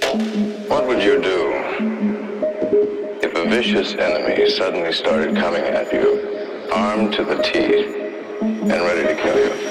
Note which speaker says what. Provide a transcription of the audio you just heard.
Speaker 1: What would you do if a vicious enemy suddenly started coming at you, armed to the teeth and ready to kill you?